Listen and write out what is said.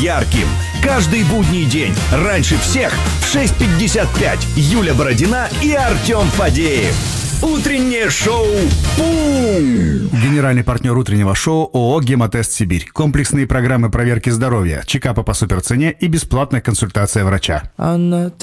ярким. Каждый будний день, раньше всех, в 6:55. Юля Бородина и Артем Фадеев. Утреннее шоу «Пум». Генеральный партнер утреннего шоу ООО «Гемотест Сибирь». Комплексные программы проверки здоровья, чекапы по суперцене и бесплатная консультация врача. Она